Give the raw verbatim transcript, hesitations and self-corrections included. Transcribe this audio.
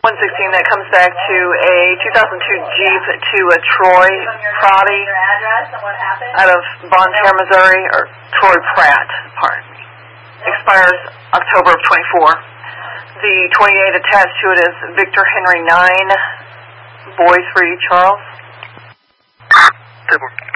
one sixteen, that comes back to a two thousand two Jeep to a Troy Proddy out of Bon Terre, Missouri, or Troy Pratt, pardon me. Expires October of twenty-four. The twenty-eight attached to it is Victor Henry nine, Boy three, Charles. Table.